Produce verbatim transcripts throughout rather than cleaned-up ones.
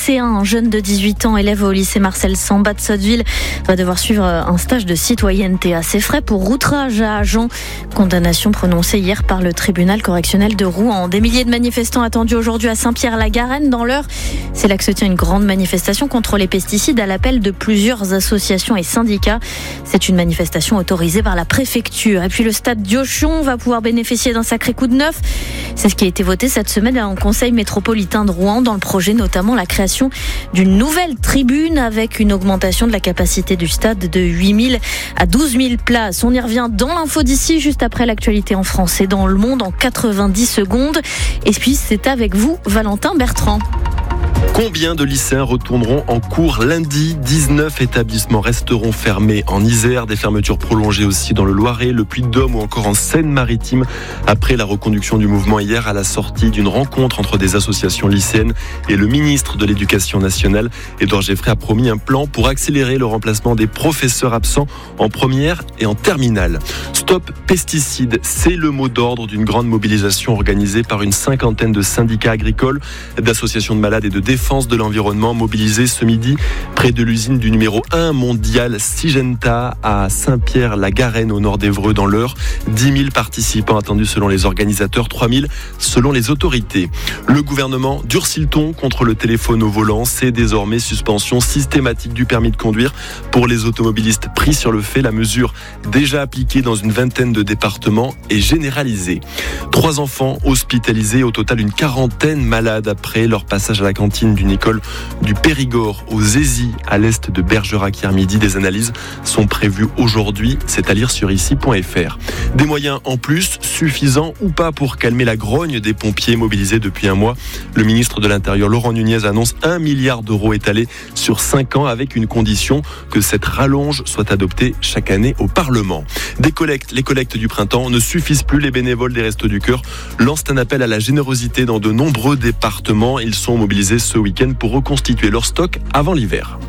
lycéen, un jeune de dix-huit ans, élève au lycée Marcel Samba de Sotteville, va devoir suivre un stage de citoyenneté à ses frais pour outrage à agent. Condamnation prononcée hier par le tribunal correctionnel de Rouen. Des milliers de manifestants attendus aujourd'hui à Saint-Pierre-la-Garenne. Dans l'Eure, c'est là que se tient une grande manifestation contre les pesticides à l'appel de plusieurs associations et syndicats. C'est une manifestation autorisée par la préfecture. Et puis le stade Diochon va pouvoir bénéficier d'un sacré coup de neuf. C'est ce qui a été voté cette semaine en conseil métropolitain de Rouen. Dans le projet, notamment la création d'une nouvelle tribune avec une augmentation de la capacité du stade de huit mille à douze mille places. On y revient dans l'info d'ici, juste après l'actualité en France et dans le monde en quatre-vingt-dix secondes. Et puis c'est avec vous, Valentin Bertrand. Combien de lycéens retourneront en cours lundi ? dix-neuf établissements resteront fermés en Isère, des fermetures prolongées aussi dans le Loiret, le Puy-de-Dôme ou encore en Seine-Maritime après la reconduction du mouvement hier à la sortie d'une rencontre entre des associations lycéennes et le ministre de l'Éducation nationale. Édouard Geffray a promis un plan pour accélérer le remplacement des professeurs absents en première et en terminale. Stop pesticides, c'est le mot d'ordre d'une grande mobilisation organisée par une cinquantaine de syndicats agricoles, d'associations de malades et de défense de l'environnement mobilisés ce midi près de l'usine du numéro un mondial Syngenta à Saint-Pierre-la-Garenne au nord d'Évreux dans l'Eure. dix mille participants attendus selon les organisateurs, trois mille selon les autorités. Le gouvernement durcit le ton contre le téléphone au volant. C'est désormais suspension systématique du permis de conduire pour les automobilistes pris sur le fait. La mesure déjà appliquée dans une vingtaine de départements est généralisée. Trois enfants hospitalisés, au total une quarantaine malades après leur passage à la cantine d'une école du Périgord aux Zézy à l'est de Bergerac hier midi. Des analyses sont prévues aujourd'hui, c'est à lire sur ici point f r. Des moyens en plus, suffisants ou pas pour calmer la grogne des pompiers mobilisés depuis un mois. Le ministre de l'Intérieur Laurent Nunez annonce un milliard d'euros étalés sur cinq ans avec une condition, que cette rallonge soit adoptée chaque année au Parlement. Des collectes, les collectes du printemps ne suffisent plus. Les bénévoles des Restos du Cœur lancent un appel à la générosité dans de nombreux départements. Ils sont mobilisés ce week-end pour reconstituer leur stock avant l'hiver.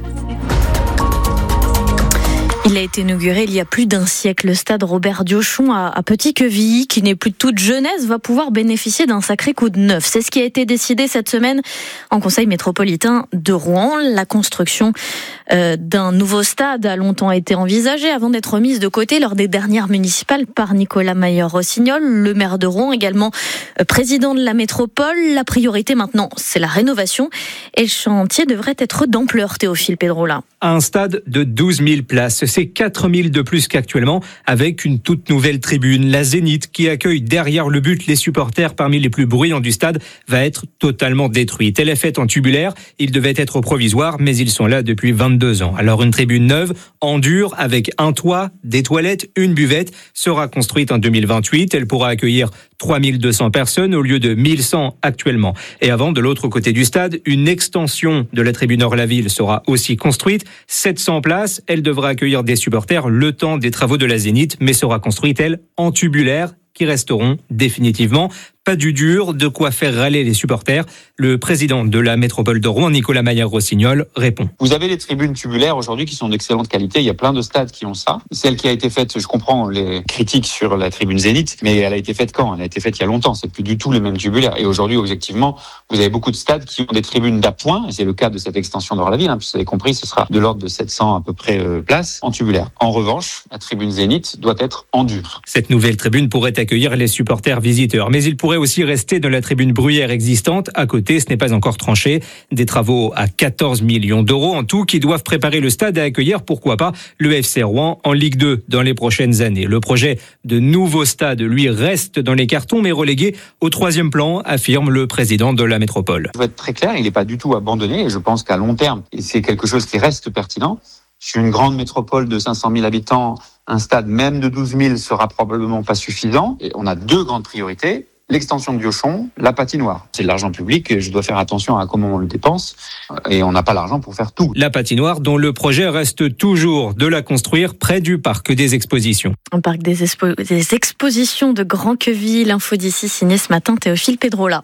Il a été inauguré il y a plus d'un siècle. Le stade Robert Diochon à Petit-Quevilly, qui n'est plus de toute jeunesse, va pouvoir bénéficier d'un sacré coup de neuf. C'est ce qui a été décidé cette semaine en conseil métropolitain de Rouen. La construction euh, d'un nouveau stade a longtemps été envisagée avant d'être remise de côté lors des dernières municipales par Nicolas Mayer-Rossignol, le maire de Rouen, également euh, président de la métropole. La priorité maintenant, c'est la rénovation et le chantier devrait être d'ampleur, Théophile Pedrola. Un stade de douze mille places, c'est quatre mille de plus qu'actuellement, avec une toute nouvelle tribune. La Zénith, qui accueille derrière le but les supporters parmi les plus bruyants du stade, va être totalement détruite. Elle est faite en tubulaire, il devait être provisoire, mais ils sont là depuis vingt-deux ans. Alors une tribune neuve, en dur, avec un toit, des toilettes, une buvette, sera construite en deux mille vingt-huit. Elle pourra accueillir trois mille deux cents personnes au lieu de mille cent actuellement. Et avant, de l'autre côté du stade, une extension de la tribune hors-la-ville sera aussi construite. sept cents places, elle devra accueillir des supporters le temps des travaux de la Zénith, mais sera construite, elle, en tubulaire, qui resteront définitivement. Pas du dur, de quoi faire râler les supporters. Le président de la métropole de Rouen, Nicolas Mayer-Rossignol, répond. Vous avez les tribunes tubulaires aujourd'hui qui sont d'excellente qualité. Il y a plein de stades qui ont ça. Celle qui a été faite, je comprends les critiques sur la tribune Zénith, mais elle a été faite quand ? Elle a été faite il y a longtemps. C'est plus du tout les mêmes tubulaires. Et aujourd'hui, objectivement, vous avez beaucoup de stades qui ont des tribunes d'appoint. Et c'est le cas de cette extension d'Or-la-Ville. Hein, puis vous avez compris, ce sera de l'ordre de sept cents à peu près euh, places en tubulaire. En revanche, la tribune Zénith doit être en dur. Cette nouvelle tribune pourrait accueillir les supporters visiteurs, mais il pourrait aussi rester dans la tribune bruyère existante. À côté, ce n'est pas encore tranché. Des travaux à quatorze millions d'euros en tout qui doivent préparer le stade à accueillir, pourquoi pas, le F C Rouen en Ligue deux dans les prochaines années. Le projet de nouveau stade, lui, reste dans les cartons, mais relégué au troisième plan, affirme le président de la métropole. Je veux être très clair, il n'est pas du tout abandonné et je pense qu'à long terme, et c'est quelque chose qui reste pertinent. Sur une grande métropole de cinq cent mille habitants, un stade même de douze mille sera probablement pas suffisant. Et on a deux grandes priorités. L'extension de Diochon, la patinoire. C'est de l'argent public et je dois faire attention à comment on le dépense et on n'a pas l'argent pour faire tout. La patinoire dont le projet reste toujours de la construire près du parc des expositions. Un parc des, expo- des expositions de Grand-Quevilly. L'info d'ici signée ce matin Théophile Pedrola.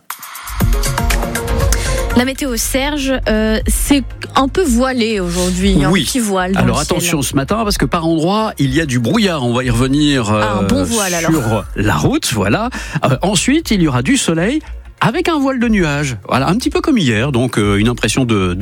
La météo, Serge, euh, c'est un peu voilé aujourd'hui, oui. Un petit voile dans Alors le attention ciel. Ce matin, parce que par endroits, il y a du brouillard. On va y revenir euh, ah, un bon voile, sur alors. la route. Voilà. Euh, ensuite, il y aura du soleil avec un voile de nuages. Voilà, un petit peu comme hier, donc euh, une impression de